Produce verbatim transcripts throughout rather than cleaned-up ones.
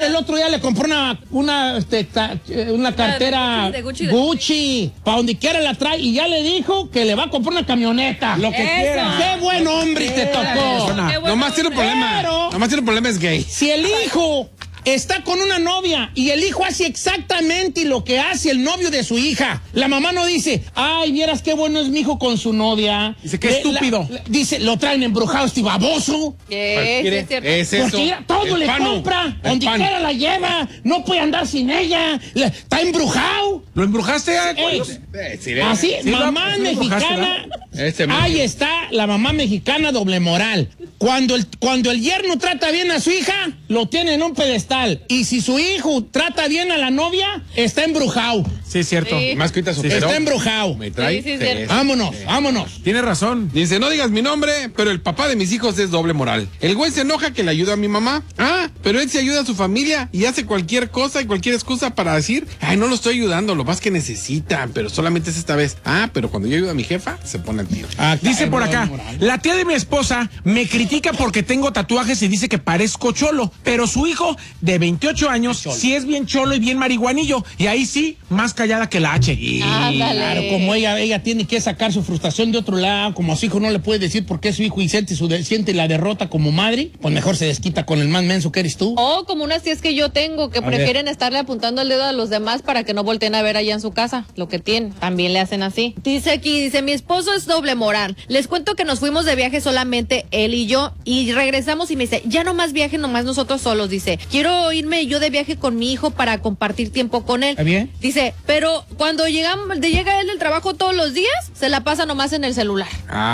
el otro día le compró una, una, este, ta, una cartera de Gucci, Gucci para donde quiera la trae y ya le dijo que le va a comprar una camioneta. Lo que Eso. quiera. Qué buen hombre te tocó. Nomás tiene un problema. Pero, Nomás tiene un problema, es gay. Si el hijo está con una novia y el hijo hace exactamente lo que hace el novio de su hija, la mamá no dice, ay, vieras qué bueno es mi hijo con su novia. Dice, qué estúpido. La, la, dice, lo traen embrujado este baboso. ¿Qué? Es, es, es eso. Porque todo el le pano, compra, donde quiera la lleva, no puede andar sin ella, la, está embrujado. ¿Lo embrujaste? A Ey, eh, sí, así, sí, mamá lo, mexicana, este ahí está la mamá mexicana doble moral. Cuando el, cuando el yerno trata bien a su hija, lo tiene en un pedestal. Y si su hijo trata bien a la novia, está embrujado. Sí, es cierto. Sí. Más que ahorita superó. Está embrujado. Me trae. Sí, sí, sí. Vámonos, vámonos. Tiene razón. Dice, no digas mi nombre, pero el papá de mis hijos es doble moral. El güey se enoja que le ayuda a mi mamá. Ah, pero él se ayuda a su familia y hace cualquier cosa y cualquier excusa para decir, ay, no lo estoy ayudando, lo más que necesitan, pero solamente es esta vez. Ah, pero cuando yo ayudo a mi jefa, se pone el tiro. Ah, dice por acá, la tía de mi esposa me critica porque tengo tatuajes y dice que parezco cholo, pero su hijo de veintiocho años sí es bien cholo y bien marihuanillo, y ahí sí, más callada que la H. Y claro, como ella, ella tiene que sacar su frustración de otro lado, como a su hijo no le puede decir por qué es su hijo y siente, su de, siente la derrota como madre, pues mejor se desquita con el más menso que eres tú. O como unas tías que yo tengo que a prefieren ver. estarle apuntando el dedo a los demás para que no volteen a ver allá en su casa lo que tienen. También le hacen así. Dice aquí, dice, mi esposo es doble moral. Les cuento que nos fuimos de viaje solamente él y yo y regresamos y me dice, ya no más viaje, nomás nosotros solos. Dice, quiero irme yo de viaje con mi hijo para compartir tiempo con él. ¿Está bien? Dice, pero cuando llegamos, llega él del trabajo todos los días, se la pasa nomás en el celular.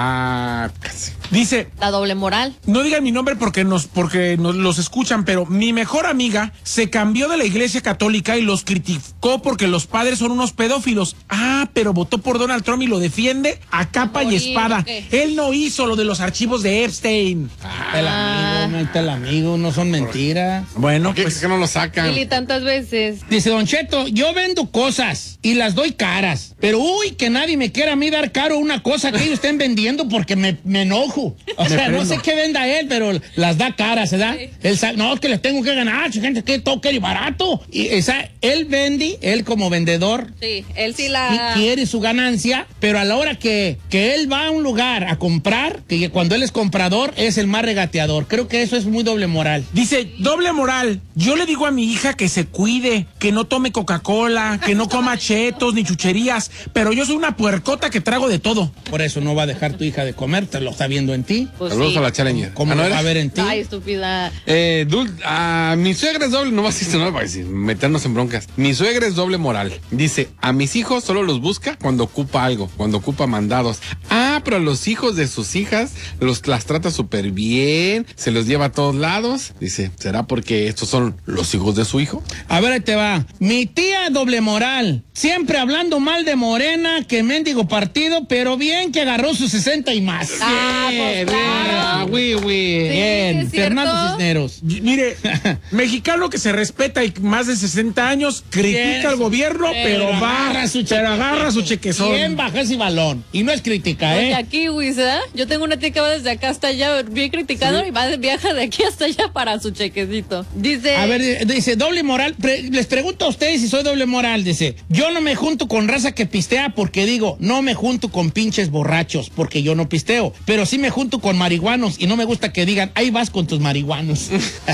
Ah, casi. Dice, la doble moral. No digan mi nombre porque nos porque nos los escuchan, pero mi mejor amiga se cambió de la iglesia católica y los criticó porque los padres son unos pedófilos. Ah, pero votó por Donald Trump y lo defiende a capa y espada. Okay. Él no hizo lo de los archivos de Epstein. Ah, el amigo, no está el amigo, no son mentiras. Bueno, ¿por qué pues es que no lo sacan? Y tantas veces. Dice Don Cheto, yo vendo cosas y las doy caras, pero uy, que nadie me quiera a mí dar caro una cosa que ellos estén vendiendo porque me, me enojo. O sea, no sé qué venda él, pero las da caras, ¿verdad? Sí. Él sabe, no, es que les tengo que ganar, gente, que toque y barato. Y esa, él vende, él como vendedor. Sí, él sí la... quiere su ganancia, pero a la hora que, que él va a un lugar a comprar, que cuando él es comprador, es el más regateador. Creo que eso es muy doble moral. Dice, doble moral. Yo le digo a mi hija que se cuide, que no tome Coca-Cola, que no coma chetos ni chucherías, pero yo soy una puercota que trago de todo. Por eso no va a dejar tu hija de comer, te lo está viendo en ti. Pues Saludos sí. a la Challenger. ¿Cómo ¿Ah, no lo va a ver en ti? Ay, estúpida. Eh, dul- a mi suegra es doble, no vas a decir, no va a decir, meternos en broncas. Mi suegra es doble moral. Dice, a mis hijos solo los busca cuando ocupa algo, cuando ocupa mandados. Ah, pero a los hijos de sus hijas los las trata súper bien, se los lleva a todos lados. Dice, ¿será porque estos son los hijos de su hijo? A ver, ahí te va. Mi tía doble moral, siempre hablando mal de Morena, que mendigo partido, pero bien que agarró sus sesenta y más. Ah, pues claro. Ah, oui, oui. Sí, Bien, es Fernando cierto. Cisneros. Y, mire, mexicano que se respeta y más de sesenta años, critica Bien, al gobierno, pero, pero va, agarra su pero agarra su chequezón. Bien baja ese balón. Y no es crítica, ¿eh? Oye, aquí, Wiz, ¿eh? Yo tengo una tía que va desde acá hasta allá, bien criticado, sí. Y va, viaja de aquí hasta allá para su chequecito. Dice... A ver, dice, doble moral. Pre- les pregunto a ustedes si soy doble moral. Dice, yo no me junto con raza que pistea porque digo, no me junto con pinches borrachos porque yo no pisteo. Pero sí me junto con marihuanos y no me gusta que digan, ahí vas con tus marihuanos.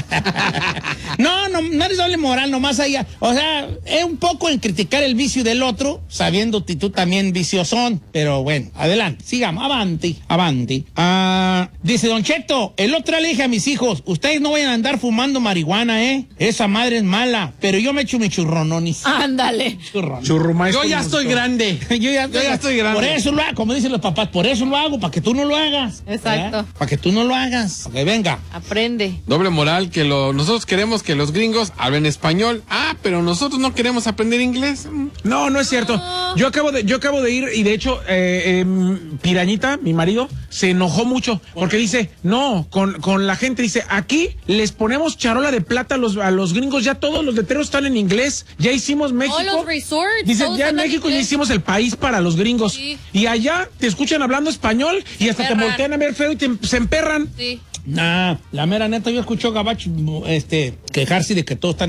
no, no, no eres doble moral, nomás allá. O sea, es un poco en criticar el vicio del otro, sabiendo que tú también viciosón. Pero bueno, adelante, sigamos, avanti, avanti. Ah, dice Don Cheto, el otro le dije a mis hijos, ustedes no vayan a andar fumando marihuana, ¿eh? Esa madre es mala, pero yo me echo mi churrononis. Ándale. Churrones. Churrumais. Yo ya estoy grande. yo, ya, Yo ya estoy grande. Por eso lo hago, como dicen los papás, por eso lo hago, para que tú no lo hagas. Exacto. Para que tú no lo hagas. Que venga. Aprende. Doble moral, que lo, nosotros queremos que los gringos hablen español. Ah, pero nosotros no queremos aprender inglés. No, no es cierto. No. Yo acabo de, yo acabo de ir y de hecho, eh, eh, Pirañita, mi marido, se enojó mucho porque dice, no, con, con la gente dice, aquí les ponemos charola de plata a los, a los gringos, ya todos los letreros están en inglés, ya hicimos México. Oh, los resorts. Dice, todos ya en andan México ya inglés. hicimos el país para los gringos. Sí. Y allá te escuchan hablando español y Se hasta te emperran. voltean a ver feo y te, se emperran. Sí. Nah, la mera neta, yo escucho gabacho, este, quejarse de que todos están